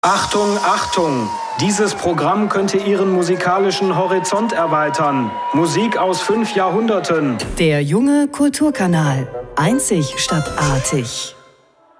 Achtung, Achtung! Dieses Programm könnte Ihren musikalischen Horizont erweitern. Musik aus 5 Jahrhunderten. Der junge Kulturkanal. Einzig statt artig.